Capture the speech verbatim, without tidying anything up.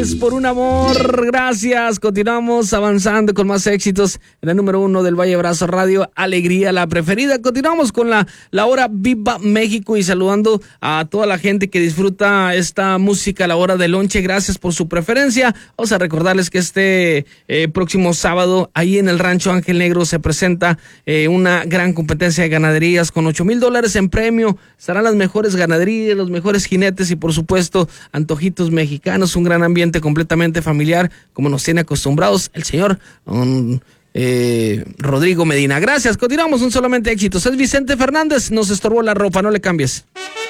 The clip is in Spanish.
Fernández, por un amor, gracias. Continuamos avanzando con más éxitos en el número uno del Valle Abrazo Radio, Alegría, la preferida. Continuamos con la, la hora Viva México y saludando a toda la gente que disfruta esta música a la hora del lonche. Gracias por su preferencia. Vamos a recordarles que este eh, próximo sábado, ahí en el Rancho Ángel Negro, se presenta eh, una gran competencia de ganaderías con ocho mil dólares en premio. Estarán las mejores ganaderías, los mejores jinetes y por supuesto antojitos mexicanos, un gran ambiente completamente familiar como nos tiene acostumbrados el señor um, eh, Rodrigo Medina. Gracias, continuamos un Solamente Éxitos. Es Vicente Fernández, nos estorbó la ropa, no le cambies.